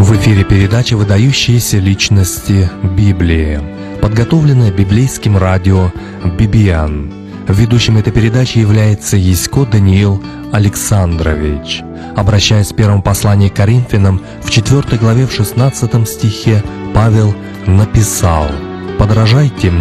В эфире передача «Выдающиеся личности Библии», подготовленная библейским радио «Бибиан». Ведущим этой передачи является Ясько Даниил Александрович. Обращаясь в первом послании к Коринфянам, в 4 главе, в 16 стихе, Павел написал: «Подражайте